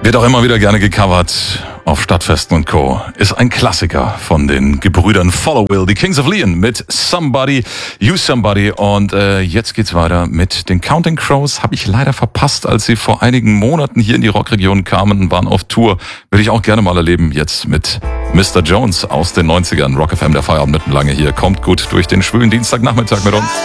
Wird auch immer wieder gerne gecovert auf Stadtfesten und Co. Ist ein Klassiker von den Gebrüdern Followill, die Kings of Leon mit Somebody, You Somebody. Und jetzt geht's weiter mit den Counting Crows. Habe ich leider verpasst, als sie vor einigen Monaten hier in die Rockregion kamen, waren auf Tour. Würde ich auch gerne mal erleben, jetzt mit Mr. Jones aus den 90ern. Rock FM, der Feierabend mitten lange hier. Kommt gut durch den schwülen Dienstagnachmittag mit uns.